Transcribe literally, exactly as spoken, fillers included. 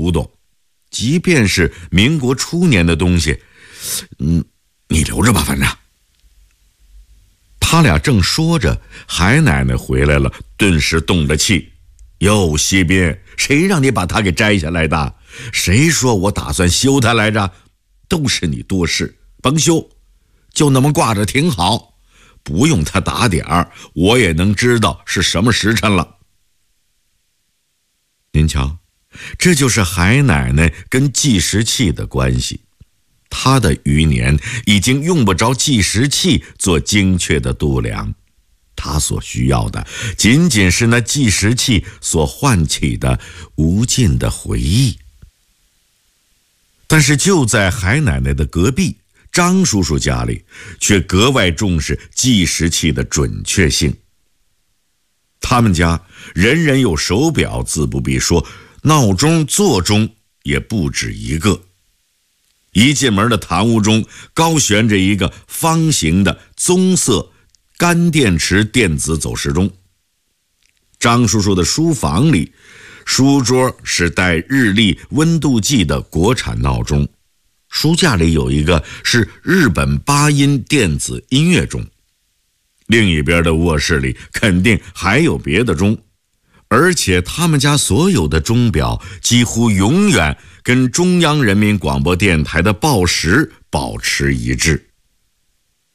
古董，即便是民国初年的东西，嗯，你留着吧，反正。他俩正说着，海奶奶回来了，顿时动了气。哟，西宾，谁让你把它给摘下来的？谁说我打算修它来着？都是你多事，甭修，就那么挂着挺好，不用它打点儿，我也能知道是什么时辰了。您瞧，这就是海奶奶跟计时器的关系。她的余年已经用不着计时器做精确的度量，她所需要的仅仅是那计时器所唤起的无尽的回忆。但是就在海奶奶的隔壁，张叔叔家里却格外重视计时器的准确性。他们家人人有手表自不必说，闹钟座钟也不止一个。一进门的堂屋中高悬着一个方形的棕色干电池电子走时钟。张叔叔的书房里，书桌是带日历温度计的国产闹钟，书架里有一个是日本八音电子音乐钟。另一边的卧室里肯定还有别的钟，而且他们家所有的钟表几乎永远跟中央人民广播电台的报时保持一致。